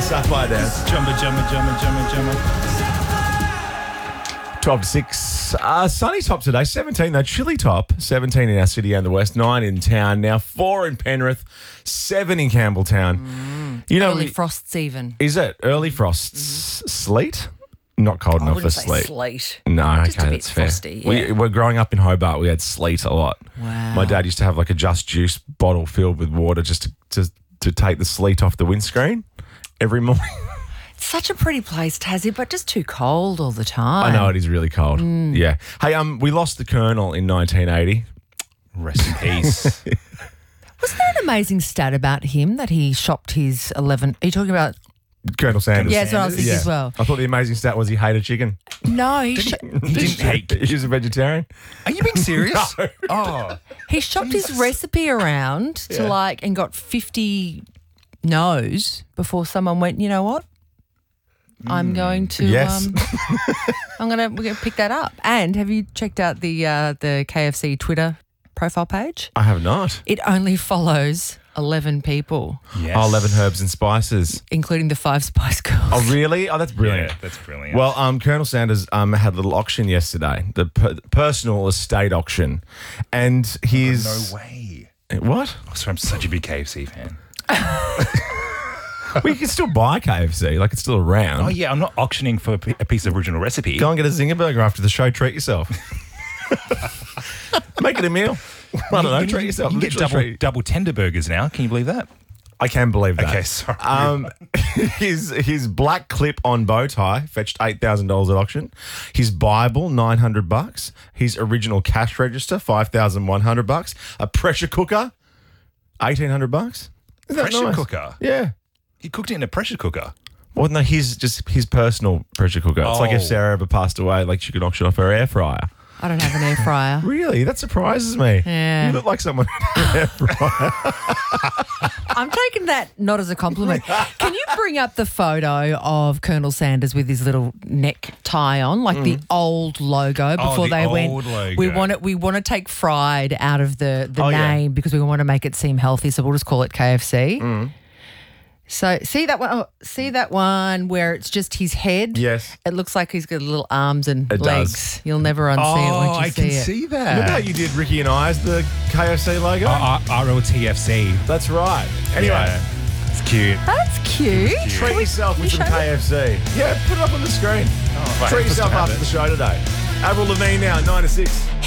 Sapphire Dance. Jumba, jumba, jumba, jumba, jumba. 12 to 6. Sunny top today, 17 though. Chilly top, 17 in our city and the west, 9 in town, now 4 in Penrith, 7 in Campbelltown. You know, Early frosts even. is it early frosts? Sleet? Not cold I enough for wouldn't say sleet. sleet. No, Just a okay, bit that's fair. frosty, yeah. We're growing up in Hobart. We had sleet a lot. Wow. My dad used to have like a Just Juice bottle filled with water just to take the sleet off the windscreen every morning. It's such a pretty place, Tassie, but just too cold all the time. I know it is really cold. Yeah. Hey, we lost the Colonel in 1980. Rest in peace. Wasn't there an amazing stat about him that he shopped his 11... Are you talking about... Colonel Sanders. Yeah, that's what I was thinking as well. I thought the amazing stat was he hated chicken. No, he didn't hate. He was a vegetarian. Are you being serious? No. Oh. He shopped his recipe around to and got 50 no's before someone went, you know what? I'm going to Yes. we're gonna pick that up. And have you checked out the KFC Twitter profile page? I have not. It only follows 11 people, Yes. Oh, 11 herbs and spices. including the 5 Spice Girls. Oh, really? Oh, that's brilliant. Yeah, that's brilliant. Well, Colonel Sanders had a little auction yesterday, the personal estate auction, and his no way. What? Oh, sorry, I'm such a big KFC fan. Well, you can still buy KFC, like it's still around. Oh, yeah, I'm not auctioning for a piece of original recipe. Go and get a Zinger burger after the show. Treat yourself. Make it a meal. I don't know. Treat yourself. You can get Literally treat- double tender burgers now. Can you believe that? I can believe that. Okay, sorry. His black clip-on bow tie fetched $8,000 at auction. His Bible, $900. His original cash register, $5,100. A pressure cooker, $1,800. Isn't that Pressure nice? cooker? Yeah. He cooked it in a pressure cooker. Well, no, his personal pressure cooker. It's like if Oh. Sarah ever passed away, like she could auction off her air fryer. I don't have an air fryer. Really? That surprises me. Yeah. You look like someone who had an air fryer. I'm taking that not as a compliment. Can you bring up the photo of Colonel Sanders with his little neck tie on, like the old logo before the they old went? logo. We want to take fried out of the Oh, yeah. name because we want to make it seem healthy. So we'll just call it KFC. So see that one? See that one where it's just his head? Yes. It looks like he's got little arms and It legs. does. You'll never unsee it once you I see can it. see Remember how that. you did Ricky and I as the KFC logo? ROTFC. That's right. Anyway, Yeah. It's cute. That's cute. treat yourself with some show it? KFC. Yeah, put it up on the screen. right, Treat let's yourself have after it. the show today. Avril Lavigne now, 9 to 6.